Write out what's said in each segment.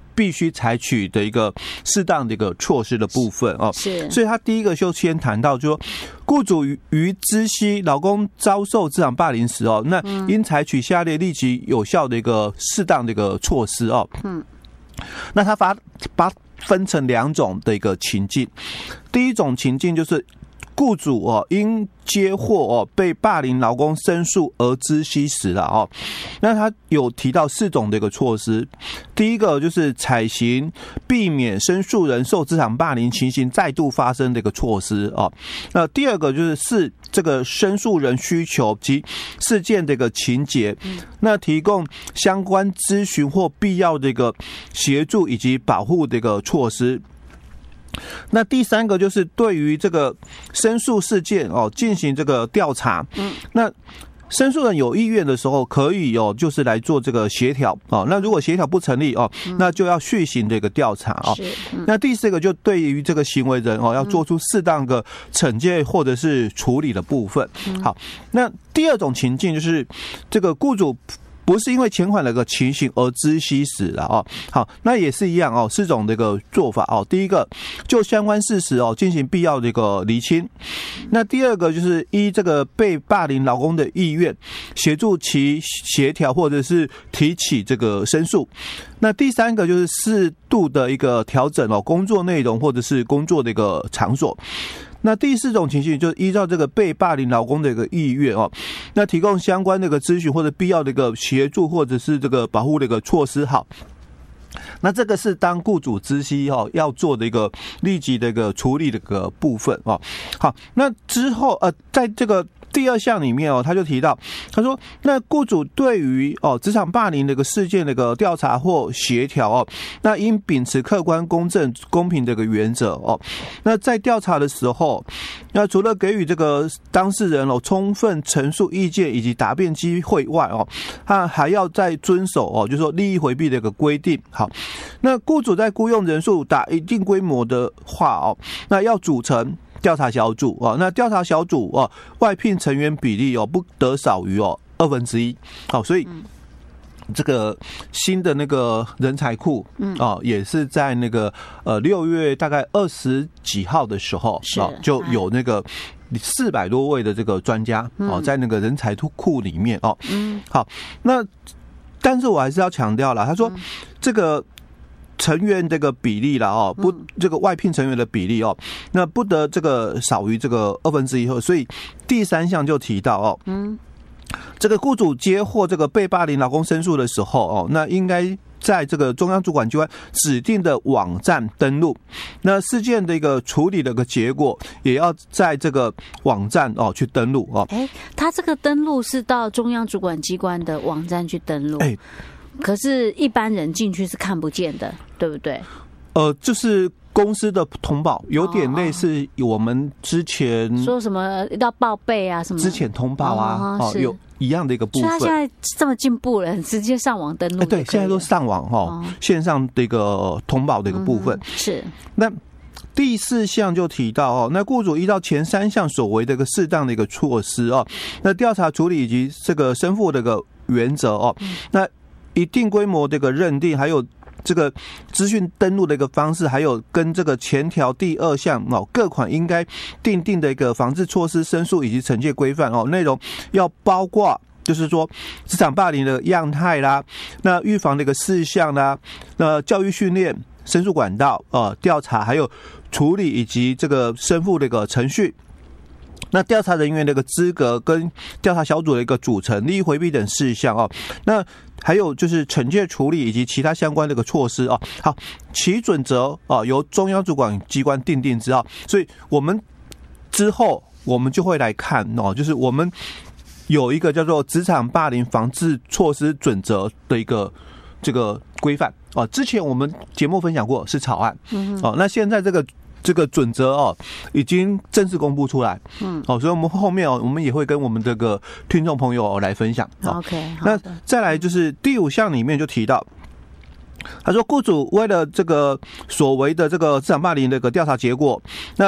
必须采取的一个适当的一个措施的部分哦。 是， 所以他第一个就先谈到，就说雇主于知悉劳工遭受职场霸凌时哦，那应采取下列立即有效的一个适当的一个措施哦。那他把分成2种的一个情境，第一种情境就是雇主因接获被霸凌劳工申诉而知悉时了哦，那他有提到4种的一个措施。第一个就是采行避免申诉人受职场霸凌情形再度发生的一个措施哦。那第二个就是这个申诉人需求及事件的一个情节，那提供相关咨询或必要的一个协助以及保护的一个措施。那第3个就是对于这个申诉事件进行这个调查，那申诉人有意愿的时候，可以就是来做这个协调那如果协调不成立那就要续行的一个调查那第4个就对于这个行为人要做出适当的惩戒或者是处理的部分。好，那第2种情境就是这个雇主不是因为前款的一个情形而知悉时了好，那也是一样4种的一个做法第一个就相关事实进行必要的一个厘清。那第2个就是依这个被霸凌劳工的意愿，协助其协调或者是提起这个申诉。那第3个就是适度的一个调整工作内容或者是工作的一个场所。那第4种情形就是依照这个被霸凌劳工的一个意愿那提供相关的一个咨询或者必要的一个协助或者是这个保护的一个措施。好，那这个是当雇主知悉要做的一个立即的一个处理的一个部分好，那之后在这个第2项里面他就提到，他说那雇主对于职场霸凌的一个事件的一个调查或协调那应秉持客观公正公平的一个原则那在调查的时候，那除了给予这个当事人充分陈述意见以及答辩机会外他还要再遵守就是说利益回避的一个规定。好，那雇主在雇用人数达一定规模的话那要组成调查小组那调查小组外聘成员比例不得少于1/2。好，所以这个新的那个人才库也是在那个6月大概20几号的时候就有那个400多位的这个专家在那个人才库里面好，那但是我还是要强调了，他说这个成员这个比例啦不这个外聘成员的比例那不得这个少于这个1/2。所以第3项就提到这个雇主接获这个被霸凌劳工申诉的时候那应该在这个中央主管机关指定的网站登录，那事件的一个处理的一个结果也要在这个网站去登录他这个登录是到中央主管机关的网站去登录可是一般人进去是看不见的，对不对？ 就是公司的通报，有点类似我们之前说什么要报备啊什么之前通报有一样的一个部分。 所以他现在这么进步了，直接上网登录对，现在都上网线上的一个通报的一个部分是。 那第4项就提到那雇主依照前3项所为的一个适当的一个措施那调查处理以及这个申复的一个原则那一定规模的一个认定，还有这个资讯登录的一个方式，还有跟这个前条第2项各款应该订定的一个防治措施、申诉以及惩戒规范内容要包括，就是说职场霸凌的样态啦，那预防的一个事项啦，那教育训练、申诉管道调查还有处理以及这个申复的一个程序。那调查人员的一个资格跟调查小组的一个组成、利益回避等事项那还有就是惩戒处理以及其他相关的一个措施好，其准则由中央主管机关订定之后，所以我们之后我们就会来看就是我们有一个叫做职场霸凌防治措施准则的一个这个规范之前我们节目分享过是草案那现在这个准则已经正式公布出来所以我们后面我们也会跟我们这个听众朋友来分享 OK。 那再来就是第5项里面就提到，他说雇主为了这个所谓的这个职场霸凌的一个调查结果，那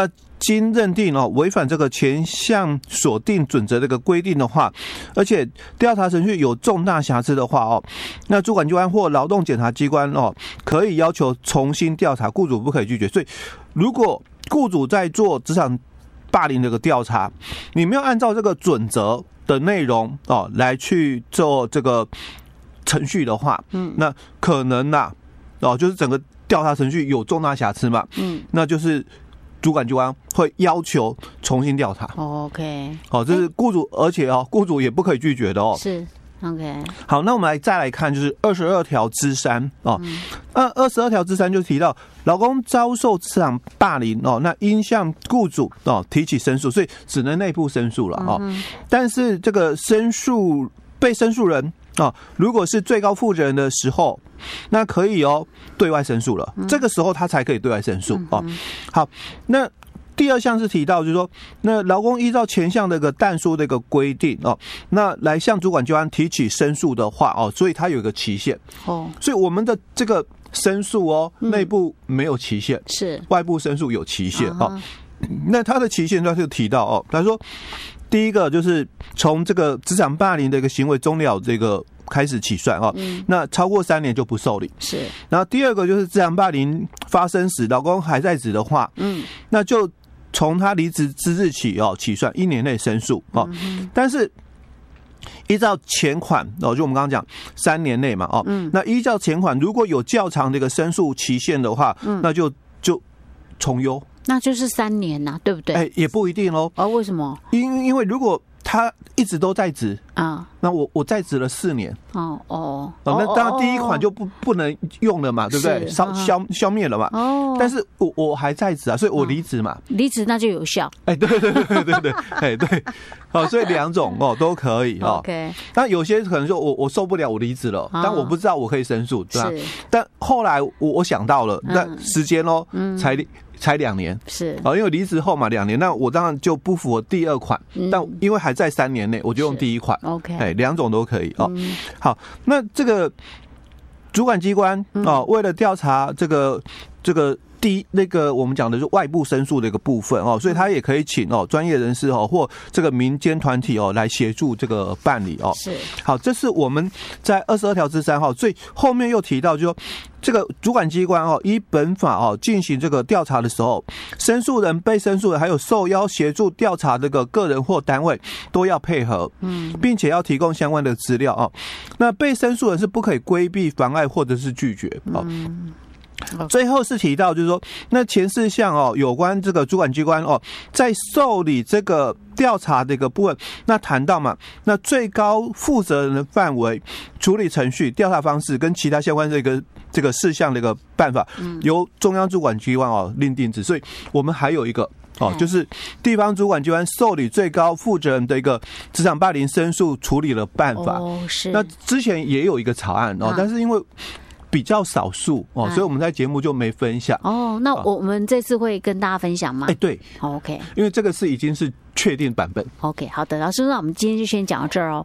经认定违反这个前项锁定准则这个规定的话，而且调查程序有重大瑕疵的话那主管机关或劳动检察机关可以要求重新调查，雇主不可以拒绝。所以如果雇主在做职场霸凌这个调查，你没有按照这个准则的内容来去做这个程序的话，那可能就是整个调查程序有重大瑕疵嘛，那就是主管机关会要求重新调查。 OK， 这是雇主，而且雇主也不可以拒绝的是 OK。 好，那我们再来看就是22条之322条之3就提到，劳工遭受职场霸凌那应向雇主提起申诉，所以只能内部申诉了但是这个被申诉人如果是最高负责人的时候，那可以对外申诉了，这个时候他才可以对外申诉好，那第二项是提到，就是说，那劳工依照前项的一个但书的一个规定那来向主管机关提起申诉的话所以它有一个期限所以我们的这个申诉内部没有期限， 是外部申诉有期限那它的期限它就提到他说，第一个就是从这个职场霸凌的一个行为终了这个开始起算那超过3年就不受理。 是， 然后第二个就是职场霸凌发生时，劳工还在职的话，那就从他离职之日起起算1年内申诉但是依照前款就我们刚刚讲3年内嘛那依照前款如果有较长的一个申诉期限的话，那就从优， 那就是3年呐，对不对？ 也不一定为什么？ 因为如果他一直都在职那我在职了4年那当然第一款就不能用了嘛，对不对？消灭了嘛但是我还在职所以我离职嘛， 离职那就有效。 对对所以2种都可以 OK。 但有些可能说我受不了，我离职了但我不知道我可以申诉，对吧？但后来我想到了那时间才2年， 是因为离职后嘛2年，那我当然就不符合第2款但因为还在3年内，我就用第1款 OK。 2种都可以好，那这个主管机关为了调查这个那个我们讲的是外部申诉的一个部分所以他也可以请专业人士或这个民间团体来协助这个办理是。 好，这是我们在22条之3最后面又提到，就是说这个主管机关依本法进行这个调查的时候，申诉人、被申诉人还有受邀协助调查这个个人或单位都要配合并且要提供相关的资料那被申诉人是不可以规避、妨碍或者是拒绝最后是提到，就是说，那前4项有关这个主管机关在受理这个调查的一个部分，那谈到嘛，那最高负责人的范围、处理程序、调查方式跟其他相关这个事项的一个办法，由中央主管机关另定之。所以我们还有一个就是地方主管机关受理最高负责人的一个职场霸凌申诉处理的办法。 是。 那之前也有一个草案但是因为比较少数所以我们在节目就没分享那我们这次会跟大家分享吗？ 对 OK， 因为这个是已经是确定版本。 OK， 好的，老师，那我们今天就先讲到这儿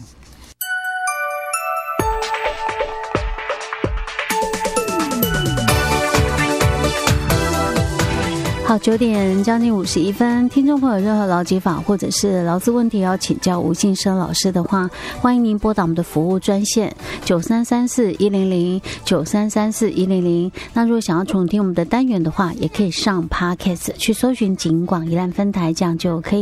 好，9点将近51分，听众朋友任何劳基法或者是劳资问题要请教吴信生老师的话，欢迎您拨打我们的服务专线9334-100 9334-100。那如果想要重听我们的单元的话，也可以上 Podcast 去搜寻警广宜兰分台，这样就可以